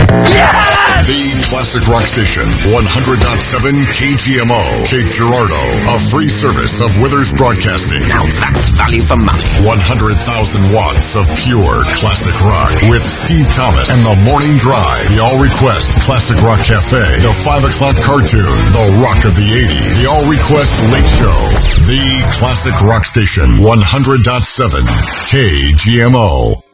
Yes! The Classic Rock Station, 100.7 KGMO, Cape Girardeau, a free service of Withers Broadcasting. Now that's value for money. 100,000 watts of pure classic rock with Steve Thomas and The Morning Drive, the All Request Classic Rock Cafe, the 5 o'clock cartoon, the Rock of the 80s, the All Request Late Show, the Classic Rock Station, 100.7 KGMO.